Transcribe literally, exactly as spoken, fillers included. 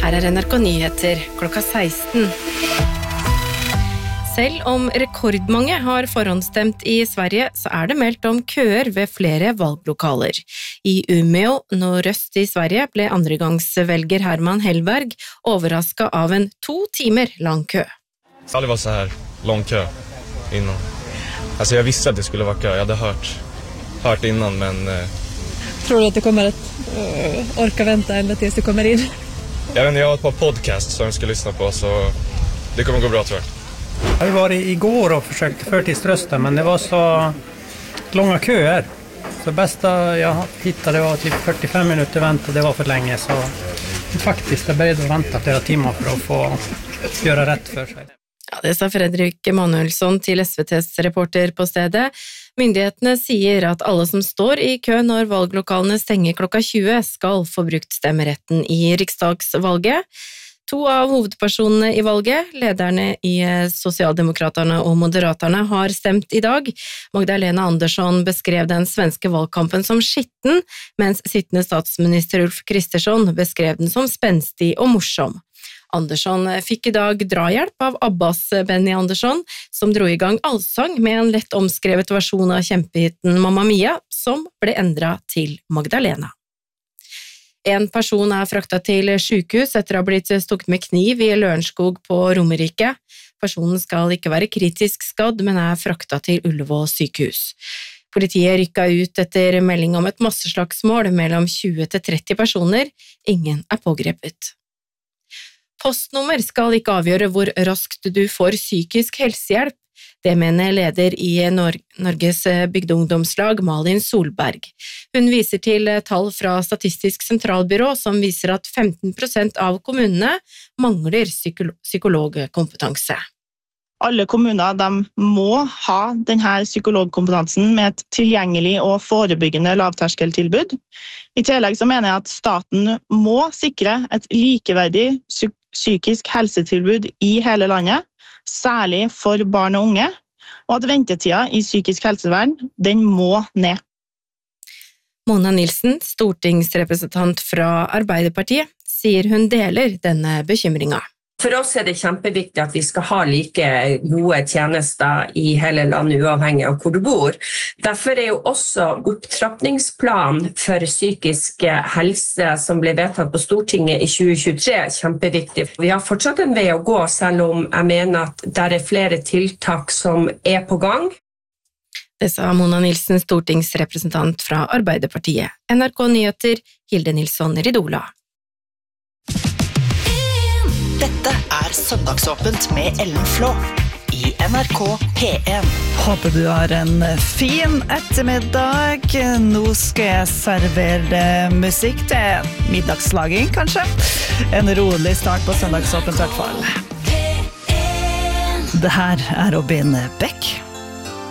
Her er N R K Nyheter klokka seksten. Selv om rekordmange har forhåndsstemt i Sverige, så er det meldt om køer ved flere valglokaler. I Umeå, nordøst i Sverige, ble andregangsvelger Herman Hellberg overrasket av en to timer lang kø. Det aldrig var så här lång kö innan. Alltså jag visste att det skulle vara kö. Jag hade hört, hört innan, men... Eh... Tror du att det kommer att uh, orka vänta ända tills du kommer in? Jag vet inte, jag har ett par podcast som jag ska lyssna på, så det kommer gå bra, tror jag. Jag har varit igår och försökt förtidsrösta, men det var så långa köer. Så det bästa jag hittade var typ fyrtiofem minuter vänta, det var för länge. Så faktiskt jag började vänta flera timmar för att få göra rätt för sig. Ja, det sa Fredrik Emanuelsson til S V T's reporter på stedet. Myndighetene sier at alle som står i kø når valglokalene stenger klokka tjue skal få brukt stemmeretten i riksdagsvalget. To av hovedpersonene i valget, lederne i Socialdemokraterne og Moderaterna, har stemt i dag. Magdalena Andersson beskrev den svenske valgkampen som skitten, mens sittende statsminister Ulf Kristersson beskrev den som spenstig og morsom. Andersson fikk i dag drahjelp av Abbas Benny Andersson, som dro i gang allsang med en lett omskrevet versjon av kjempehitten Mamma Mia, som ble endret til Magdalena. En person er fraktet til sykehus etter å ha blitt stukket med kniv i Lørenskog på Romerike. Personen skal ikke være kritisk skadd, men er fraktet til Ullevål sykehus. Politiet rykket ut etter melding om et masseslagsmål mellom tjue til tretti personer. Ingen er pågrepet. Postnummer skal ikke avgjøre hvor raskt du får psykisk helsehjelp. Det mener leder i Nor- Norges bygdeungdomslag, Malin Solberg. Hun viser til tall fra Statistisk sentralbyrå som viser at femten prosent av kommunene mangler psyko- psykologkompetanse. Alle kommuner de må ha denne psykologkompetansen med et tilgjengelig og forebyggende lavterskeltilbud. I tillegg så mener jeg at staten må sikre et likeverdig psyk- psykisk helsetilbud i hele landet, særlig for barn og unge, og at ventetida i psykisk helsevern, den må ned. Mona Nilsen, stortingsrepresentant fra Arbeiderpartiet, sier hun deler denne bekymringen. For oss er det kjempeviktig at vi skal ha like gode tjenester i hele landet, uavhengig av hvor du bor. Derfor er jo også opptrappningsplanen for psykisk helse som ble vedtatt på Stortinget i tjue tjuetre kjempeviktig. Vi har fortsatt en vei å gå, selv om jeg mener at det er flere tiltak som er på gang. Det sa Mona Nilsen, stortingsrepresentant fra Arbeiderpartiet. N R K Nyheter, Hilde Nilsson Ridola. Dette er Søndagsåpent med Ellen Flå i N R K P en. Håper du har en fin ettermiddag. Nå skal jeg servere musikk til middagslaging, kanskje. En rolig start på Søndagsåpent i hvert fall. Det her er Robin Beck.